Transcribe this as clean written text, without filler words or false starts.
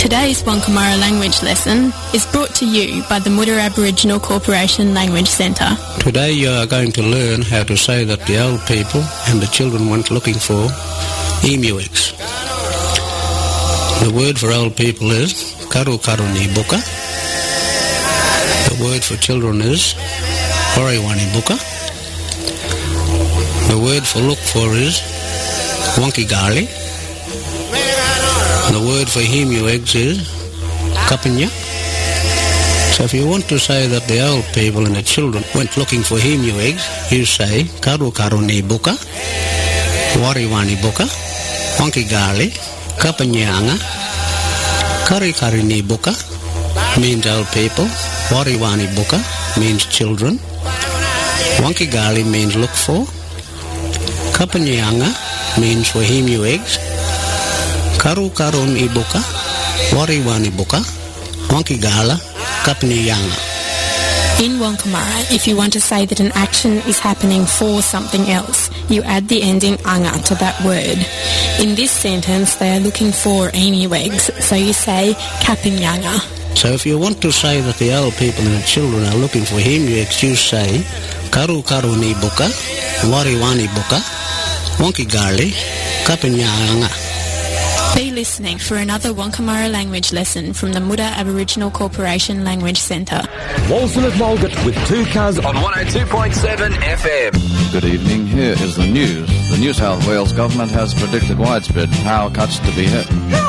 Today's Wonkamara language lesson is brought to you by the Muda Aboriginal Corporation Language Centre. Today you are going to learn how to say that the old people and the children went looking for emu eggs. The word for old people is karu karu ni buka. The word for children is horiwani buka. The word for look for is wankigali. The word for emu eggs is kapinya. So if you want to say that the old people and the children went looking for emu eggs, you say karu karu ni buka, wariwani buka, wankigali, kapanyanga, kari kari ni buka means old people, wariwani buka means children, wankigali means look for, kapanyanga means for emu eggs, karu karu ni buka, wariwani buka, wankigala, kapanyanga. In Wonkamara, if you want to say that an action is happening for something else, you add the ending anga to that word. In this sentence, they are looking for emu eggs, so you say kapanyanga. So if you want to say that the old people and the children are looking for emu eggs, you say karu karu ni buka, wariwani buka, wankigali, kapanyanga. Be listening for another Wonkamara language lesson from the Muda Aboriginal Corporation Language Centre. Walsall at Walgett with 2 cars on 102.7 FM. Good evening, here is the news. The New South Wales government has predicted widespread power cuts to be hit.